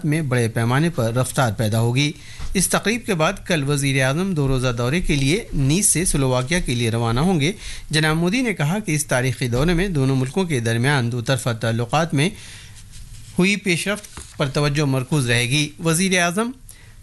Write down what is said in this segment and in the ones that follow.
میں بڑے پیمانے پر رفتار پیدا ہوگی۔ اس تقریب کے بعد کل وزیر اعظم 2 روزہ دورے کے لیے نیس سے سلوواکیہ کے لیے روانہ ہوں گے۔ جناب مودی نے کہا کہ اس تاریخی دورے میں دونوں ملکوں کے درمیان دو طرفہ تعلقات میں ہوئی پیش رفت پر توجہ مرکوز رہے گی۔ وزیر اعظم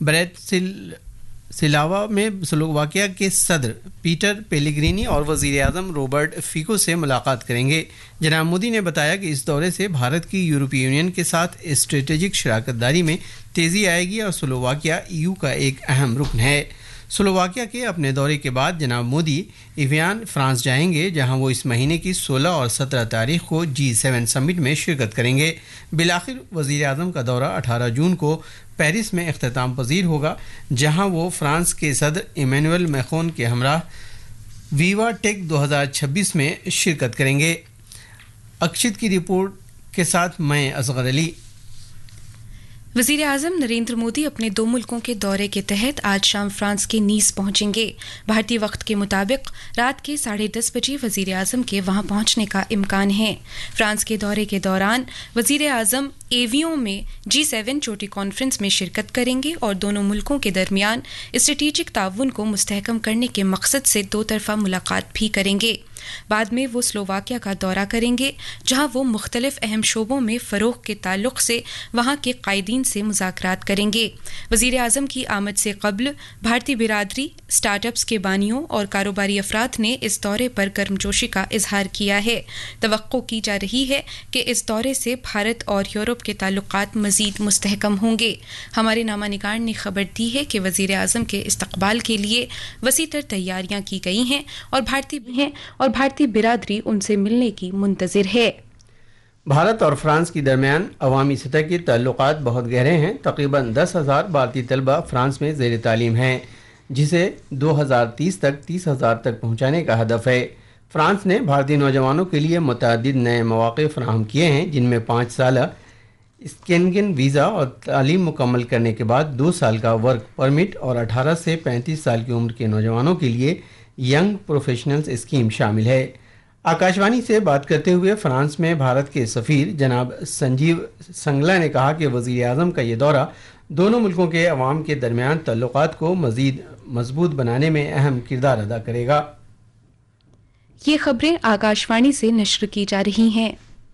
براتسلاوا میں سلوواکیہ کے صدر پیٹر پیلیگرینی اور وزیر اعظم روبرٹ فیکو سے ملاقات کریں گے۔ جناب مودی نے بتایا کہ اس دورے سے بھارت کی یورپی یونین کے ساتھ اسٹریٹجک شراکت داری میں تیزی آئے گی اور سلوواکیہ EU کا ایک اہم رکن ہے۔ سلوواکیہ کے اپنے دورے کے بعد جناب مودی ایویان فرانس جائیں گے، جہاں وہ اس مہینے کی 16 اور 17 تاریخ کو G7 سمٹ میں شرکت کریں گے۔ بالآخر وزیر اعظم کا دورہ 18 جون کو پیرس میں اختتام پذیر ہوگا، جہاں وہ فرانس کے صدر ایمینوئل میخون کے ہمراہ ویوا ٹیک 2026 میں شرکت کریں گے۔ اکشت کی رپورٹ کے ساتھ میں اصغر علی۔ وزیر اعظم نریندر مودی اپنے 2 ملکوں کے دورے کے تحت آج شام فرانس کے نیس پہنچیں گے۔ بھارتی وقت کے مطابق رات کے 10:30 بجے وزیر اعظم کے وہاں پہنچنے کا امکان ہے۔ فرانس کے دورے کے دوران وزیر اعظم ایویون میں G7 چوٹی کانفرنس میں شرکت کریں گے اور دونوں ملکوں کے درمیان اسٹریٹجک تعاون کو مستحکم کرنے کے مقصد سے 2 طرفہ ملاقات بھی کریں گے۔ بعد میں وہ سلوواکیہ کا دورہ کریں گے، جہاں وہ مختلف اہم شعبوں میں فروغ کے تعلق سے وہاں کے قائدین سے مذاکرات کریں گے۔ وزیر اعظم کی آمد سے قبل بھارتی برادری، اسٹارٹ اپس کے بانیوں اور کاروباری افراد نے اس دورے پر گرمجوشی کا اظہار کیا ہے۔ توقع کی جا رہی ہے کہ اس دورے سے بھارت اور یورپ کے تعلقات مزید مستحکم ہوں گے۔ ہمارے نامہ نگار نے خبر دی ہے کہ وزیر اعظم کے استقبال کے لیے وسیع تر تیاریاں کی گئی ہیں اور بھارتی برادری ان سے ملنے کی منتظر ہے۔ بھارت اور فرانس کے درمیان عوامی سطح کے تعلقات بہت گہرے ہیں۔ تقریباً 10,000 بھارتی طلبہ فرانس میں زیر تعلیم ہیں، جسے 2030 تک 30,000 تک پہنچانے کا ہدف ہے۔ فرانس نے بھارتی نوجوانوں کے لیے متعدد نئے مواقع فراہم کیے ہیں، جن میں 5 سالہ اسکینگن ویزا اور تعلیم مکمل کرنے کے بعد 2 سال کا ورک پرمٹ اور 18 سے 35 سال کی عمر کے نوجوانوں کے لیے ینگ پروفیشنلز اسکیم شامل ہے۔ آکاشوانی سے بات کرتے ہوئے فرانس میں بھارت کے سفیر جناب سنجیو سنگلا نے کہا کہ وزیر اعظم کا یہ دورہ دونوں ملکوں کے عوام کے درمیان تعلقات کو مزید مضبوط بنانے میں اہم کردار ادا کرے گا۔ یہ خبریں آکاشوانی سے نشر کی جا رہی ہیں۔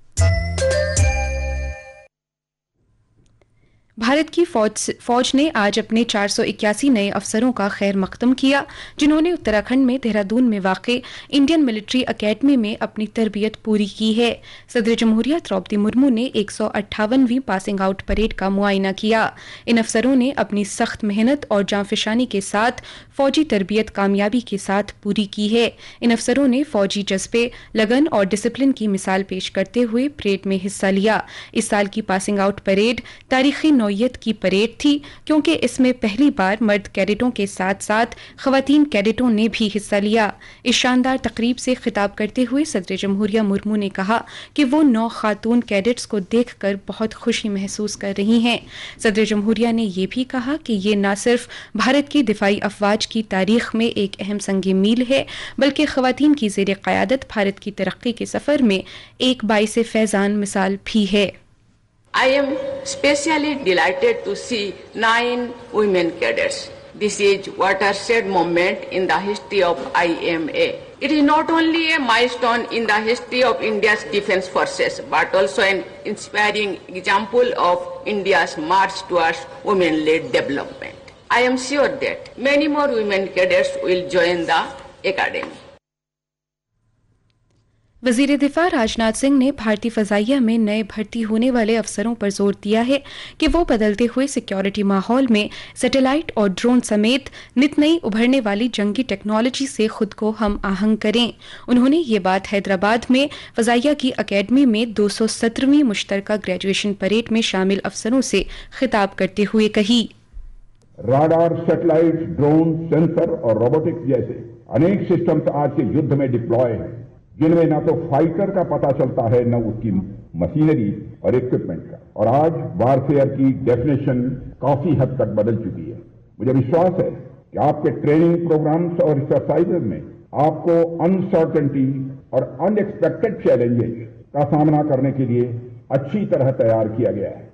بھارت کی فوج نے آج اپنے 481 نئے افسروں کا خیر مقدم کیا، جنہوں نے اتراکھنڈ میں دہرادون میں واقع انڈین ملٹری اکیڈمی میں اپنی تربیت پوری کی ہے۔ صدر جمہوریہ دروپدی مرمو نے 158ویں پاسنگ آؤٹ پریڈ کا معائنہ کیا۔ ان افسروں نے اپنی سخت محنت اور جانفشانی کے ساتھ فوجی تربیت کامیابی کے ساتھ پوری کی ہے۔ ان افسروں نے فوجی جذبے، لگن اور ڈسپلن کی مثال پیش کرتے ہوئے پریڈ میں حصہ لیا۔ اس سال کی پاسنگ آؤٹ پریڈ تاریخی نوعیت کی پریڈ تھی، کیونکہ اس میں پہلی بار مرد کیڈٹوں کے ساتھ ساتھ خواتین کیڈٹوں نے بھی حصہ لیا۔ اس شاندار تقریب سے خطاب کرتے ہوئے صدر جمہوریہ مرمو نے کہا کہ وہ 9 خاتون کیڈٹس کو دیکھ کر بہت خوشی محسوس کر رہی ہیں۔ صدر جمہوریہ نے یہ بھی کہا کہ یہ نہ صرف بھارت کی دفاعی افواج کی تاریخ میں ایک اہم سنگ میل ہے، بلکہ خواتین کی زیر قیادت بھارت کی ترقی کے سفر میں ایک باعث فیضان مثال بھی ہے۔ I am especially delighted to see 9 women cadets. This is a watershed moment in the history of IMA. It is not only a milestone in the history of India's defense forces, but also an inspiring example of India's march towards women-led development. I am sure that many more women cadets will join the academy. وزیر دفاع راجناتھ سنگھ نے بھارتی فضائیہ میں نئے بھرتی ہونے والے افسروں پر زور دیا ہے کہ وہ بدلتے ہوئے سیکیورٹی ماحول میں سیٹلائٹ اور ڈرون سمیت نت نئی ابھرنے والی جنگی ٹیکنالوجی سے خود کو ہم آہنگ کریں۔ انہوں نے یہ بات حیدرآباد میں فضائیہ کی اکیڈمی میں 217ویں مشترکہ گریجویشن پریڈ میں شامل افسروں سے خطاب کرتے ہوئے کہی۔ راڈار، سیٹلائٹ، ڈرون، سینسر اور روبوٹکس جیسے انیک سسٹمز آج کے یدھ میں ڈپلوائے ہیں، جن میں نہ تو فائٹر کا پتہ چلتا ہے، نہ اس کی مشینری اور اکوپمنٹ کا، اور آج وارفیئر کی ڈیفینیشن کافی حد تک بدل چکی ہے۔ مجھے وشواس ہے کہ آپ کے ٹریننگ پروگرامز اور ایکسرسائزز میں آپ کو انسرٹنٹی اور ان ایکسپیکٹڈ چیلنجز کا سامنا کرنے کے لیے اچھی طرح تیار کیا گیا ہے۔